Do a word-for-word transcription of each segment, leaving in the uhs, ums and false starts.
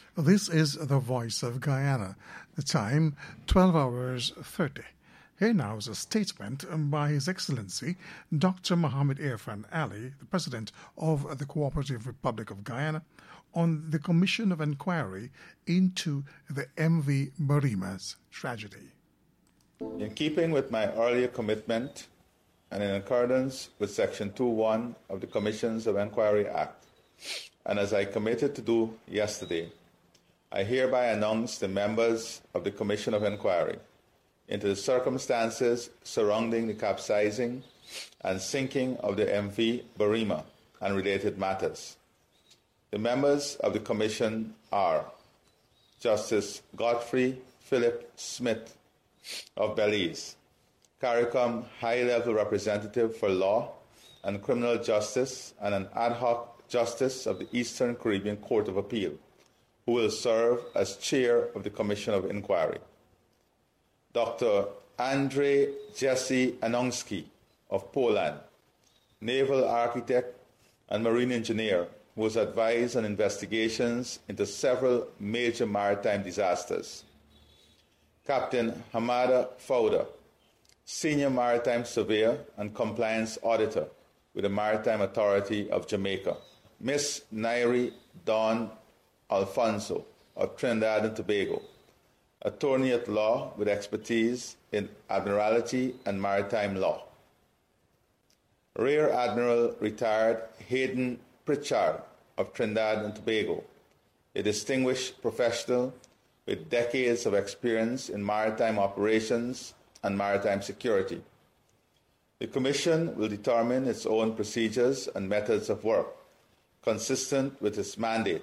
This is the Voice of Guyana. The time, twelve hours thirty. Here now is a statement by His Excellency Doctor Mohamed Irfan Ali, the President of the Cooperative Republic of Guyana, on the Commission of Inquiry into the M V Barima's tragedy. In keeping with my earlier commitment and in accordance with Section two point one of the Commissions of Inquiry Act, and as I committed to do yesterday, I hereby announce the members of the Commission of Inquiry into the circumstances surrounding the capsizing and sinking of the M V Barima and related matters. The members of the Commission are Justice Godfrey Philip Smith of Belize, CARICOM High-Level Representative for Law and Criminal Justice and an ad hoc Justice of the Eastern Caribbean Court of Appeal, who will serve as Chair of the Commission of Inquiry. Doctor Andrzej Jesse Anonski of Poland, Naval Architect and Marine Engineer, who has advised on investigations into several major maritime disasters. Captain Hamada Fowda, Senior Maritime Surveyor and Compliance Auditor with the Maritime Authority of Jamaica. Miss Nairi Dawn Alfonso of Trinidad and Tobago, attorney at law with expertise in admiralty and maritime law. Rear Admiral retired Hayden Pritchard of Trinidad and Tobago, a distinguished professional with decades of experience in maritime operations and maritime security. The Commission will determine its own procedures and methods of work, consistent with its mandate.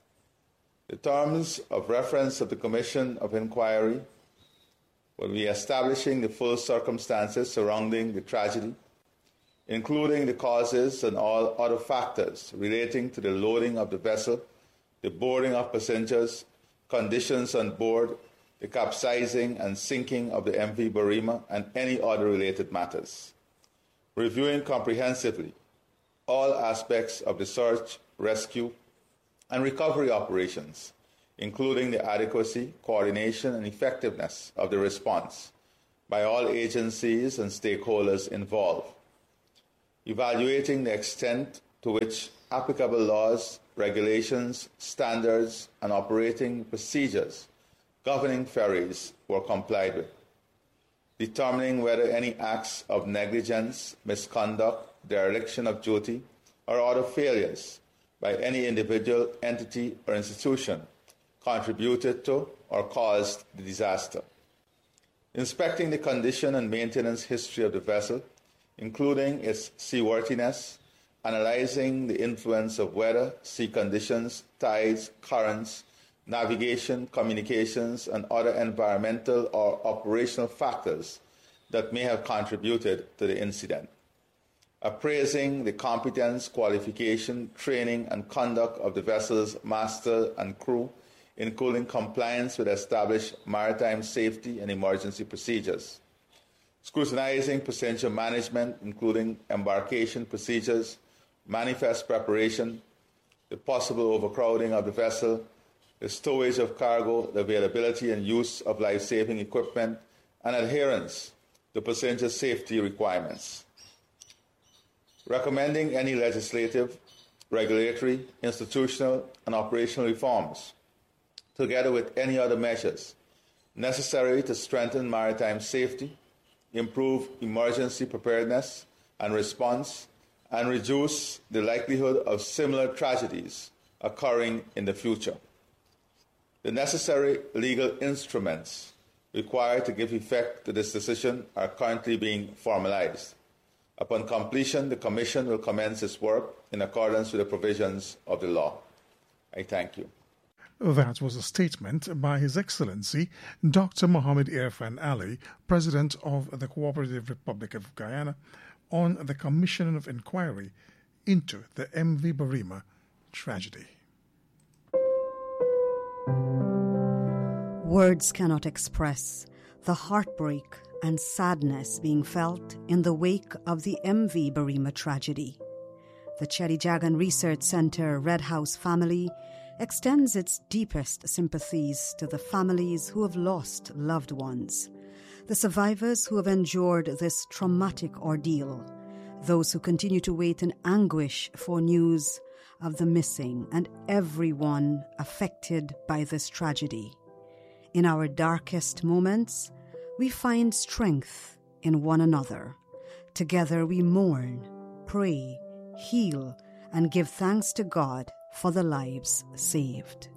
The terms of reference of the Commission of Inquiry will be establishing the full circumstances surrounding the tragedy, including the causes and all other factors relating to the loading of the vessel, the boarding of passengers, conditions on board, the capsizing and sinking of the M V Barima, and any other related matters. Reviewing comprehensively all aspects of the search, rescue, and recovery operations, including the adequacy, coordination, and effectiveness of the response by all agencies and stakeholders involved. Evaluating the extent to which applicable laws, regulations, standards, and operating procedures governing ferries were complied with. Determining whether any acts of negligence, misconduct, dereliction of duty, or other failures by any individual, entity, or institution contributed to or caused the disaster. Inspecting the condition and maintenance history of the vessel, including its seaworthiness, analyzing the influence of weather, sea conditions, tides, currents, navigation, communications, and other environmental or operational factors that may have contributed to the incident. Appraising the competence, qualification, training, and conduct of the vessel's master and crew, including compliance with established maritime safety and emergency procedures. Scrutinizing passenger management, including embarkation procedures, manifest preparation, the possible overcrowding of the vessel, the stowage of cargo, the availability and use of life-saving equipment, and adherence to passenger safety requirements. Recommending any legislative, regulatory, institutional, and operational reforms, together with any other measures necessary to strengthen maritime safety, improve emergency preparedness and response, and reduce the likelihood of similar tragedies occurring in the future. The necessary legal instruments required to give effect to this decision are currently being formalized. Upon completion, the Commission will commence its work in accordance with the provisions of the law. I thank you. That was a statement by His Excellency Doctor Mohamed Irfan Ali, President of the Cooperative Republic of Guyana, on the Commission of Inquiry into the M V Barima tragedy. Words cannot express the heartbreak and sadness being felt in the wake of the M V Barima tragedy. The Chedijagan Research Center Red House family extends its deepest sympathies to the families who have lost loved ones, the survivors who have endured this traumatic ordeal, those who continue to wait in anguish for news of the missing, and everyone affected by this tragedy. In our darkest moments, we find strength in one another. Together we mourn, pray, heal, and give thanks to God for the lives saved.